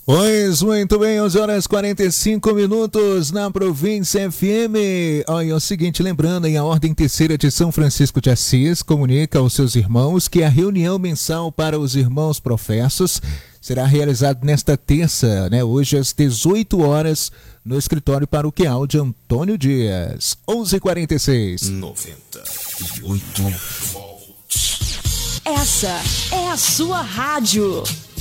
Pois, muito bem, 11 horas 45 minutos na Província FM. Olha, é o seguinte, lembrando, a Ordem Terceira de São Francisco de Assis comunica aos seus irmãos que a reunião mensal para os irmãos professos será realizada nesta terça, hoje às 18 horas, no escritório paroquial de Antônio Dias. 11h46. 98 volts. Essa é a sua rádio.